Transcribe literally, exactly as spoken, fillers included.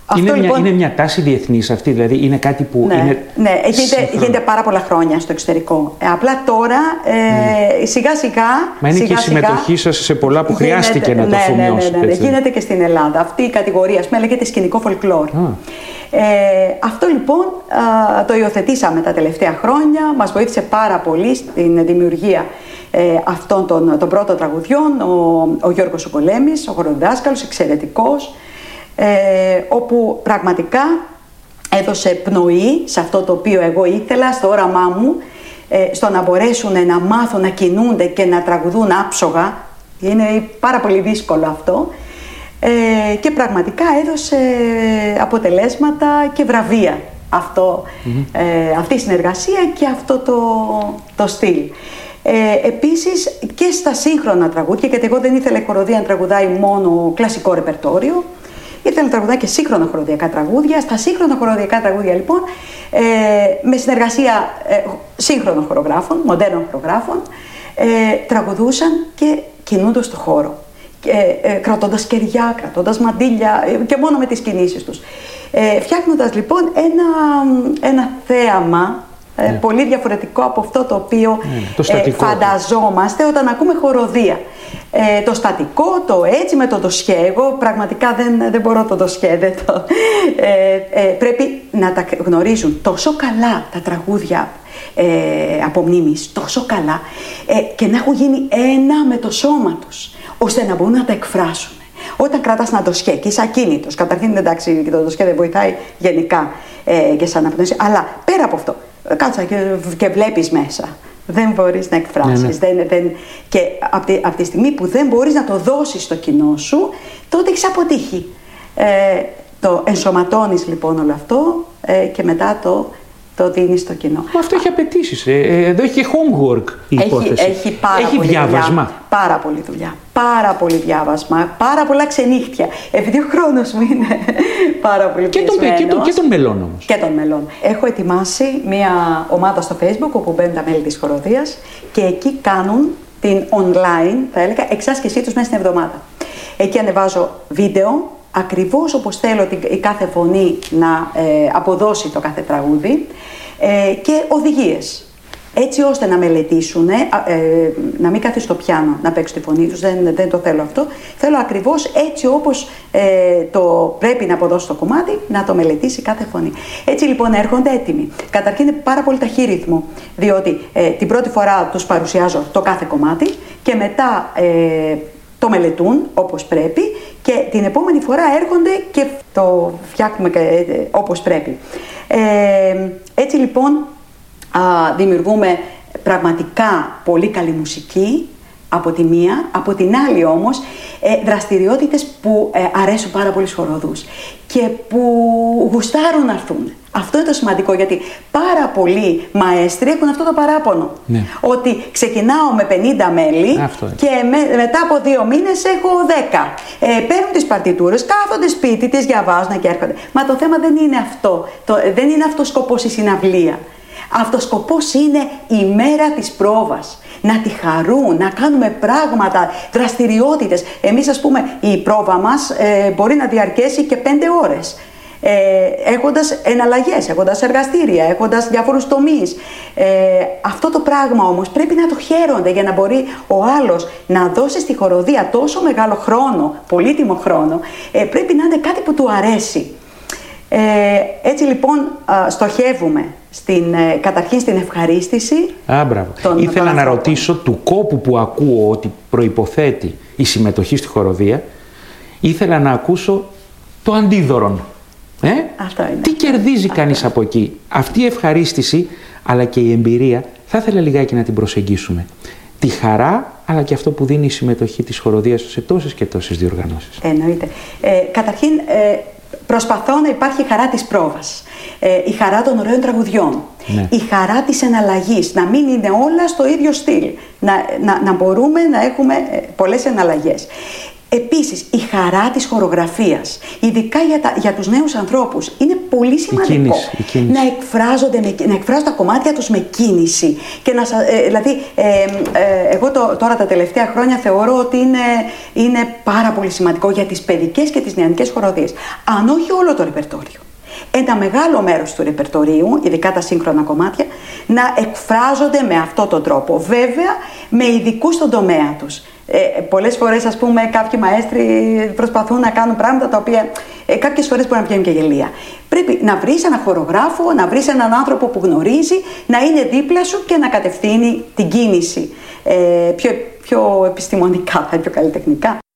Είναι, Αυτό, μια, λοιπόν, είναι μια τάση διεθνής αυτή, δηλαδή είναι κάτι που ναι, είναι. Ναι, γίνεται, γίνεται πάρα πολλά χρόνια στο εξωτερικό. Ε, απλά τώρα ε, σιγά σιγά. Μα είναι σιγά, και η συμμετοχή σας σε πολλά που γίνεται, χρειάστηκε να ναι, το αφομοιώσετε. Ναι, ναι, ναι, ναι. Γίνεται και στην Ελλάδα. Αυτή η κατηγορία, ας πούμε, λέγεται σκηνικό folklore. Ε, αυτό λοιπόν α, το υιοθετήσαμε τα τελευταία χρόνια. Μας βοήθησε πάρα πολύ στην δημιουργία ε, αυτών των, των πρώτων τραγουδιών. Ο, ο Γιώργος ο Πολέμης, ο χοροδιδάσκαλος, εξαιρετικός. Ε, όπου πραγματικά έδωσε πνοή σε αυτό το οποίο εγώ ήθελα, στο όραμά μου, ε, στο να μπορέσουν να μάθουν να κινούνται και να τραγουδούν άψογα. Είναι πάρα πολύ δύσκολο αυτό. Ε, και πραγματικά έδωσε αποτελέσματα και βραβεία αυτό, mm-hmm. ε, αυτή η συνεργασία και αυτό το, το στυλ. Ε, επίσης και στα σύγχρονα τραγούδια, γιατί εγώ δεν ήθελα η χοροδία να τραγουδάει μόνο κλασικό ρεπερτόριο, ήθελα να τραγουδάει και σύγχρονα χοροδιακά τραγούδια. Στα σύγχρονα χοροδιακά τραγούδια λοιπόν, ε, με συνεργασία ε, σύγχρονων χορογράφων, μοντέρνων χορογράφων, ε, τραγουδούσαν και κινούνται στο χώρο. Ε, ε, κρατώντας κεριά, κρατώντας μαντίλια ε, και μόνο με τις κινήσεις τους. Ε, φτιάχνοντας λοιπόν ένα, ένα θέαμα ε, yeah. πολύ διαφορετικό από αυτό το οποίο yeah, το ε, φανταζόμαστε όταν ακούμε χοροδία. Ε, το στατικό, το έτσι με το ντοσιέ, εγώ πραγματικά δεν, δεν μπορώ το ντοσιέ, δεν το, ε, ε, πρέπει να τα γνωρίζουν τόσο καλά τα τραγούδια ε, από μνήμης, τόσο καλά ε, και να έχουν γίνει ένα με το σώμα τους, ώστε να μπορούν να τα εκφράσουν. Όταν κρατάς ένα ντοσιέ και είσαι ακίνητος, καταρχήν εντάξει και το ντοσιέ δεν βοηθάει γενικά ε, και σαν απνεύση, αλλά πέρα από αυτό, κάτσα και, και βλέπεις μέσα. Δεν μπορείς να εκφράσεις. Ναι, ναι. Δεν, δεν... Και από τη, από τη στιγμή που δεν μπορείς να το δώσεις στο κοινό σου, τότε έχεις αποτύχει. Ε, το ενσωματώνεις λοιπόν όλο αυτό ε, και μετά το, το δίνεις στο κοινό. Μα αυτό έχει απαιτήσεις. Ε, εδώ έχει και homework η έχει, υπόθεση. Έχει, πάρα έχει πολύ διάβασμα. Δουλειά, πάρα πολύ δουλειά. Πάρα πολύ διάβασμα. Πάρα πολλά ξενύχτια. Επειδή ο χρόνος μου είναι πάρα πολύ πιεσμένος. Και των, και των μελών όμως. Και των μελών. Έχω ετοιμάσει μια ομάδα στο Facebook όπου μπαίνουν τα μέλη της χοροδίας και εκεί κάνουν την online, θα έλεγα, εξάσκησή τους μέσα στην εβδομάδα. Εκεί ανεβάζω βίντεο, ακριβώς όπως θέλω η κάθε φωνή να ε, αποδώσει το κάθε τραγούδι ε, και οδηγίες. Έτσι ώστε να μελετήσουν, ε, ε, να μην κάθεις στο πιάνο να παίξουν τη φωνή τους, δεν, δεν το θέλω αυτό. Θέλω ακριβώς έτσι όπως ε, το πρέπει να αποδώσει το κομμάτι, να το μελετήσει κάθε φωνή. Έτσι λοιπόν έρχονται έτοιμοι. Καταρχήν είναι πάρα πολύ ταχύρυθμο, διότι ε, την πρώτη φορά τους παρουσιάζω το κάθε κομμάτι και μετά ε, το μελετούν όπως πρέπει και την επόμενη φορά έρχονται και το φτιάχνουμε ε, όπως πρέπει. Ε, έτσι λοιπόν α, δημιουργούμε πραγματικά πολύ καλή μουσική από τη μία, από την άλλη όμως ε, δραστηριότητες που ε, αρέσουν πάρα πολύ στους χοροδούς και που γουστάρουν να έρθουν. Αυτό είναι το σημαντικό, γιατί πάρα πολλοί μαέστροι έχουν αυτό το παράπονο. Ναι. Ότι ξεκινάω με πενήντα μέλη και με, μετά από δύο μήνες έχω δέκα. Ε, παίρνουν τις παρτιτούρες, κάθονται σπίτι, τις διαβάζουν και έρχονται. Μα το θέμα δεν είναι αυτό. Το, δεν είναι αυτός σκοπός η συναυλία. Αυτός σκοπός είναι η μέρα της πρόβας. Να τη χαρούν, να κάνουμε πράγματα, δραστηριότητες. Εμείς, ας πούμε, η πρόβα μας ε, μπορεί να διαρκέσει και πέντε ώρες. Ε, έχοντας εναλλαγές, έχοντας εργαστήρια, έχοντας διάφορους τομείς. Ε, αυτό το πράγμα όμως πρέπει να το χαίρονται για να μπορεί ο άλλος να δώσει στη χοροδία τόσο μεγάλο χρόνο, πολύτιμο χρόνο, ε, πρέπει να είναι κάτι που του αρέσει. Ε, έτσι λοιπόν α, στοχεύουμε στην, ε, καταρχήν στην ευχαρίστηση. Α, μπράβο. Των, Ήθελα των να ρωτήσω του κόπου που ακούω ότι προϋποθέτει η συμμετοχή στη χοροδία, ήθελα να ακούσω το αντίδωρον. Ε? Αυτό είναι. Τι κερδίζει κανείς από εκεί? Αυτή η ευχαρίστηση αλλά και η εμπειρία θα ήθελα λιγάκι να την προσεγγίσουμε. Τη χαρά αλλά και αυτό που δίνει η συμμετοχή της χοροδίας σε τόσες και τόσες διοργανώσεις. Εννοείται. Ε, καταρχήν ε, προσπαθώ να υπάρχει η χαρά της πρόβας, ε, η χαρά των ωραίων τραγουδιών, ναι. η χαρά της εναλλαγής, να μην είναι όλα στο ίδιο στυλ, να, να, να μπορούμε να έχουμε πολλές εναλλαγές. Επίσης, η χαρά της χορογραφίας, ειδικά για, τα, για τους νέους ανθρώπους, είναι πολύ σημαντικό. Η κίνηση, η κίνηση. Να, εκφράζονται με, να εκφράζουν τα κομμάτια τους με κίνηση. Και να, ε, δηλαδή, ε, ε, εγώ το, τώρα τα τελευταία χρόνια θεωρώ ότι είναι, είναι πάρα πολύ σημαντικό για τις παιδικές και τις νεανικές χοροδίες. Αν όχι όλο το ρεπερτόριο, ένα μεγάλο μέρος του ρεπερτορίου, ειδικά τα σύγχρονα κομμάτια, να εκφράζονται με αυτόν τον τρόπο. Βέβαια, με ειδικούς στον τομέα τους. Ε, πολλές φορές, ας πούμε, κάποιοι μαέστροι προσπαθούν να κάνουν πράγματα τα οποία ε, κάποιες φορές μπορεί να βγαίνουν και γελία. Πρέπει να βρεις έναν χορογράφο, να βρεις έναν άνθρωπο που γνωρίζει, να είναι δίπλα σου και να κατευθύνει την κίνηση ε, πιο, πιο επιστημονικά, πιο καλλιτεχνικά.